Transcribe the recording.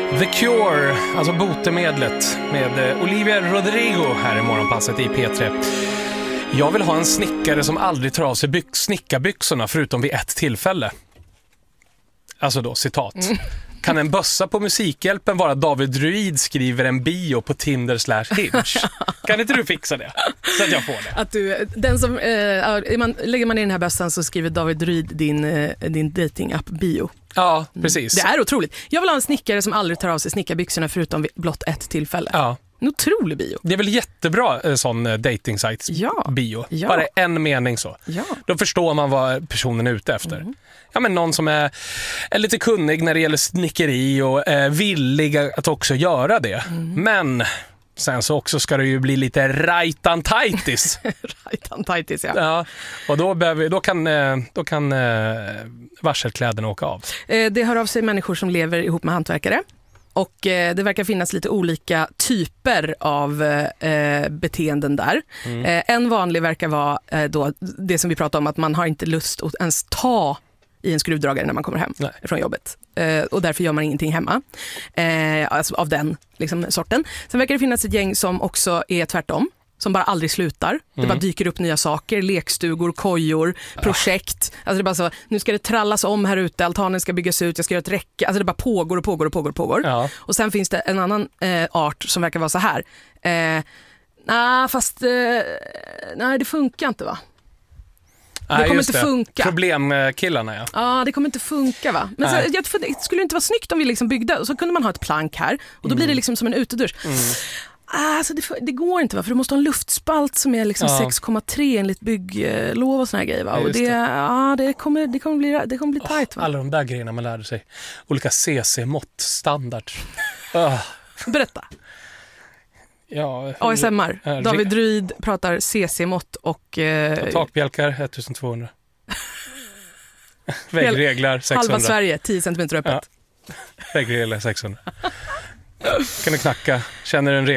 The Cure, alltså botemedlet med Olivia Rodrigo här i morgonpasset i P3. Jag vill ha en snickare som aldrig tar av sig snickarbyxorna förutom vid ett tillfälle. Alltså då, citat. Kan en bössa på Musikhjälpen vara David Druid skriver en bio på Tinder/Hinge? Kan inte du fixa det? Så att jag får det. Att du, den som, lägger man i den här bössan så skriver David Druid din dating-app bio. Ja, precis. Det är otroligt. Jag vill ha en snickare som aldrig tar av sig snickarbyxorna förutom vid blott ett tillfälle. Ja. En otrolig bio. Det är väl jättebra sån dating-sites bio. Ja. Bara en mening så. Ja. Då förstår man vad personen är ute efter. Ja, men någon som är lite kunnig när det gäller snickeri och villig att också göra det. Men sen så också ska det ju bli lite rajtantajtis. Rajtantajtis, ja. Ja. Och då kan varselkläderna åka av. Det hör av sig människor som lever ihop med hantverkare. Och det verkar finnas lite olika typer av beteenden där. En vanlig verkar vara då det som vi pratade om, att man har inte lust att ens ta i en skruvdragare när man kommer hem från jobbet. Och därför gör man ingenting hemma. Alltså av den liksom, sorten. Sen verkar det finnas ett gäng som också är tvärtom. Som bara aldrig slutar. Det bara dyker upp nya saker, lekstugor, kojor, projekt. Alltså det är bara så, nu ska det trallas om här ute, altanen ska byggas ut, jag ska göra ett räcke. Alltså det bara pågår. Ja. Och sen finns det en annan art som verkar vara så här. Nej, det funkar inte, va? Det kommer inte funka. Problemkillarna, ja. Ja, det kommer inte funka, va? Men så, det skulle inte vara snyggt om vi liksom byggde, och så kunde man ha ett plank här och då blir det liksom som en utedusch. Alltså det går inte, va? För du måste ha en luftspalt som är liksom 6,3 enligt bygglov och såna här grejer, va? Och det kommer bli tajt, va? Alla de där grejerna man lärde sig. Olika CC-mått, standard. Berätta. Ja, ASMR. David Druid pratar CC-mått och... takbjälkar 1200. Väggreglar 600. Halva Sverige, 10 cm öppet. Ja. Väggreglar 600. Kan du knacka? Känner en